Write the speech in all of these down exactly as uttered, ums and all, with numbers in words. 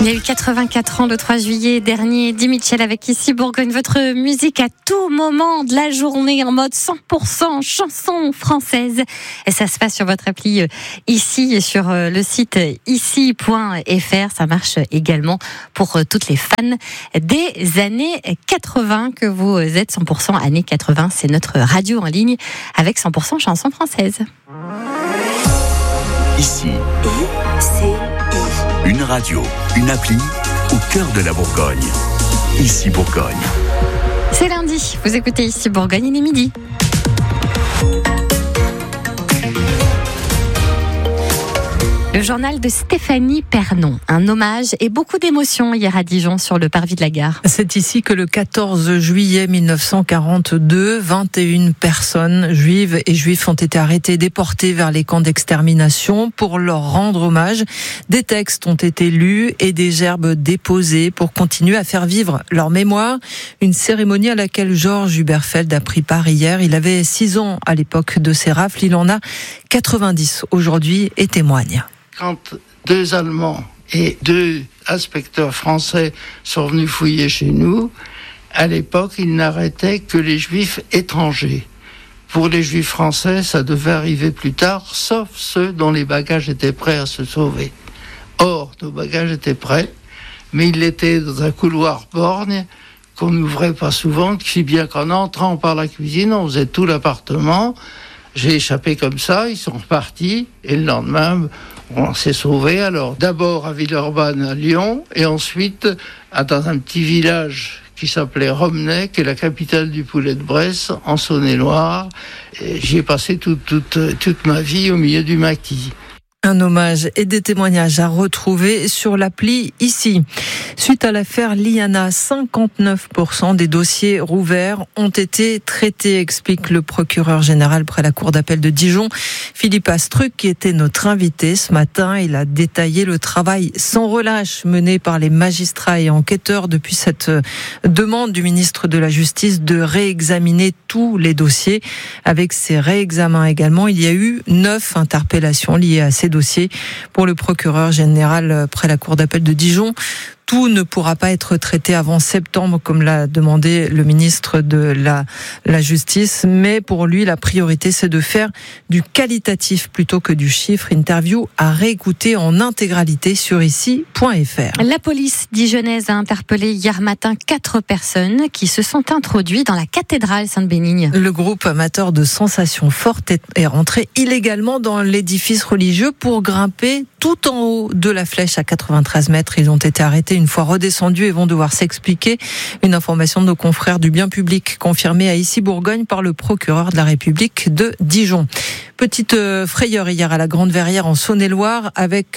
Il y a eu quatre-vingt-quatre ans le trois juillet dernier. Di Mitchell avec Ici Bourgogne. Votre musique à tout moment de la journée en mode cent pour cent chanson française. Et ça se passe sur votre appli Ici et sur le site ici point f r. Ça marche également pour toutes les fans des années quatre-vingts que vous êtes. Cent pour cent années quatre-vingts, c'est notre radio en ligne avec cent pour cent chansons françaises. Ici. I, C, I. Une radio, une appli au cœur de la Bourgogne. Ici Bourgogne. C'est lundi, vous écoutez Ici Bourgogne, il est midi. Le journal de Stéphanie Pernon, un hommage et beaucoup d'émotions hier à Dijon sur le parvis de la gare. C'est ici que le quatorze juillet mille neuf cent quarante-deux, vingt et une personnes juives et juifs ont été arrêtés, déportés vers les camps d'extermination. Pour leur rendre hommage, des textes ont été lus et des gerbes déposées pour continuer à faire vivre leur mémoire. Une cérémonie à laquelle Georges Huberfeld a pris part hier. Il avait six ans à l'époque de ces rafles, il en a quatre-vingt-dix aujourd'hui et témoigne. Quand deux Allemands et deux inspecteurs français sont venus fouiller chez nous, à l'époque, ils n'arrêtaient que les juifs étrangers. Pour les juifs français, ça devait arriver plus tard, sauf ceux dont les bagages étaient prêts à se sauver. Or, nos bagages étaient prêts, mais ils étaient dans un couloir borgne qu'on n'ouvrait pas souvent, si bien qu'en entrant par la cuisine, on faisait tout l'appartement. J'ai échappé comme ça, ils sont repartis, et le lendemain, on s'est sauvés. Alors, d'abord à Villeurbanne, à Lyon, et ensuite dans un petit village qui s'appelait Romney, qui est la capitale du poulet de Bresse, en Saône-et-Loire. Et j'y ai passé toute, toute, toute ma vie au milieu du maquis. Un hommage et des témoignages à retrouver sur l'appli Ici. Suite à l'affaire Liana, cinquante-neuf pour cent des dossiers rouverts ont été traités, explique le procureur général près la cour d'appel de Dijon. Philippe Astruc, qui était notre invité ce matin, il a détaillé le travail sans relâche mené par les magistrats et enquêteurs depuis cette demande du ministre de la Justice de réexaminer tous les dossiers. Avec ces réexamens également, il y a eu neuf interpellations liées à ces dossier. Pour le procureur général près la cour d'appel de Dijon, tout ne pourra pas être traité avant septembre, comme l'a demandé le ministre de la, la Justice. Mais pour lui, la priorité, c'est de faire du qualitatif plutôt que du chiffre. Interview à réécouter en intégralité sur ici point f r. La police dijonnaise a interpellé hier matin quatre personnes qui se sont introduites dans la cathédrale Sainte-Bénigne. Le groupe amateur de sensations fortes est rentré illégalement dans l'édifice religieux pour grimper tout en haut de la flèche à quatre-vingt-treize mètres. Ils ont été arrêtés une fois redescendus et vont devoir s'expliquer. Une information de nos confrères du bien public confirmée à Ici Bourgogne par le procureur de la République de Dijon. Petite frayeur hier à la Grande Verrière en Saône-et-Loire avec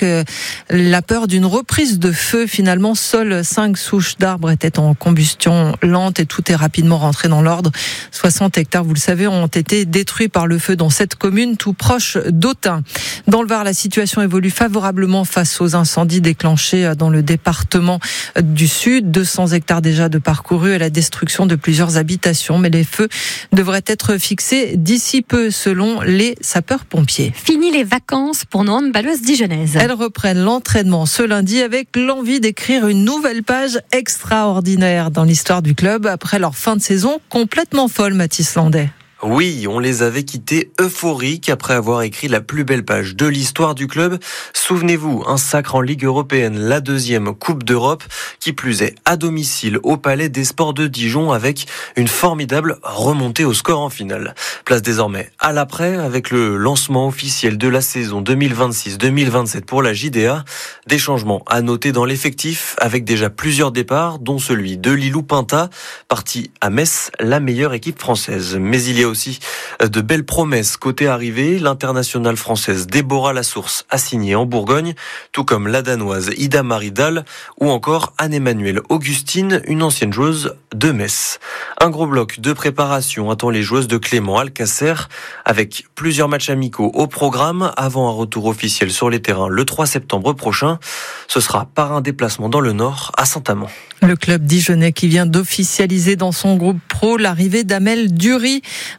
la peur d'une reprise de feu. Finalement, seules cinq souches d'arbres étaient en combustion lente et tout est rapidement rentré dans l'ordre. soixante hectares, vous le savez, ont été détruits par le feu dans cette commune tout proche d'Autun. Dans le Var, la situation évolue favorablement face aux incendies déclenchés dans le département du Sud. deux cents hectares déjà de parcourus et la destruction de plusieurs habitations. Mais les feux devraient être fixés d'ici peu selon les sapeurs-pompiers. Fini les vacances pour nos handballeuses dijonnaises. Elles reprennent l'entraînement ce lundi avec l'envie d'écrire une nouvelle page extraordinaire dans l'histoire du club après leur fin de saison complètement folle, Mathis Landais. Oui, on les avait quittés euphoriques après avoir écrit la plus belle page de l'histoire du club. Souvenez-vous, un sacre en Ligue européenne, la deuxième Coupe d'Europe, qui plus est à domicile au Palais des Sports de Dijon avec une formidable remontée au score en finale. Place désormais à l'après avec le lancement officiel de la saison deux mille vingt-six deux mille vingt-sept pour la J D A. Des changements à noter dans l'effectif avec déjà plusieurs départs, dont celui de Lilou Pinta, parti à Metz, la meilleure équipe française. Mais il y a aussi de belles promesses côté arrivée. L'internationale française Déborah Lassource a signé en Bourgogne, tout comme la danoise Ida Maridal ou encore Anne-Emmanuelle Augustine, une ancienne joueuse de Metz. Un gros bloc de préparation attend les joueuses de Clément Alcacer avec plusieurs matchs amicaux au programme avant un retour officiel sur les terrains le trois septembre prochain. Ce sera par un déplacement dans le Nord à Saint-Amand. Le club dijonnais qui vient d'officialiser dans son groupe pro l'arrivée d'Amel Dury,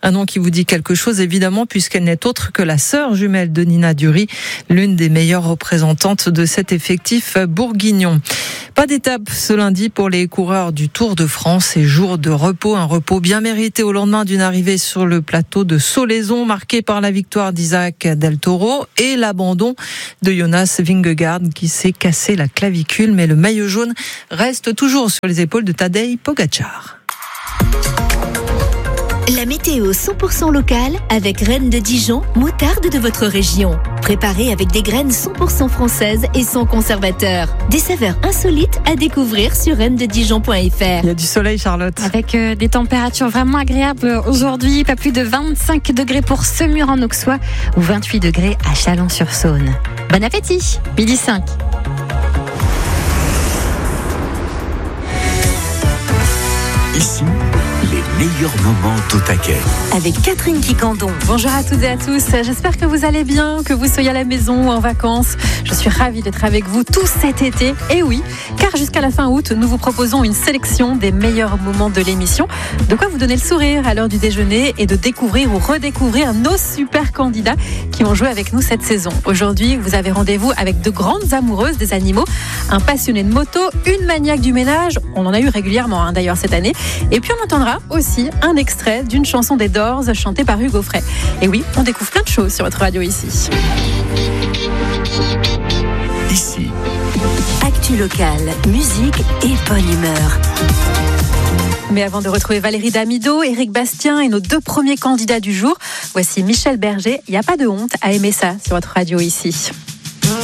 Un nom qui vous dit quelque chose évidemment puisqu'elle n'est autre que la sœur jumelle de Nina Dury, l'une des meilleures représentantes de cet effectif bourguignon. Pas d'étape ce lundi pour les coureurs du Tour de France et jour de repos, un repos bien mérité au lendemain d'une arrivée sur le plateau de Solaizon marqué par la victoire d'Isaac Del Toro et l'abandon de Jonas Vingegaard qui s'est cassé la clavicule, mais le maillot jaune reste toujours sur les épaules de Tadej Pogačar. La météo cent pour cent locale avec Reine de Dijon, moutarde de votre région. Préparée avec des graines cent pour cent françaises et sans conservateur. Des saveurs insolites à découvrir sur reine de dijon point f r. Il y a du soleil, Charlotte. Avec euh, des températures vraiment agréables aujourd'hui, pas plus de vingt-cinq degrés pour Semur en Auxois ou vingt-huit degrés à Chalon-sur-Saône. Bon appétit, midi cinq. Ici, les meilleurs moments au taquet. Avec Catherine Quicandon. Bonjour à toutes et à tous, j'espère que vous allez bien, que vous soyez à la maison ou en vacances. Je suis ravie d'être avec vous tout cet été. Et oui, car jusqu'à la fin août, nous vous proposons une sélection des meilleurs moments de l'émission. De quoi vous donner le sourire à l'heure du déjeuner et de découvrir ou redécouvrir nos super candidats qui ont joué avec nous cette saison. Aujourd'hui, vous avez rendez-vous avec de grandes amoureuses des animaux, un passionné de moto, une maniaque du ménage, on en a eu régulièrement hein, d'ailleurs cette année, et puis on entendra aussi un extrait d'une chanson des Doors chantée par Hugo Frey. Et oui, on découvre plein de choses sur votre radio ici. Ici. Actu locale, musique et bonne humeur. Mais avant de retrouver Valérie Damido, Éric Bastien et nos deux premiers candidats du jour, voici Michel Berger. Il n'y a pas de honte à aimer ça sur votre radio ici.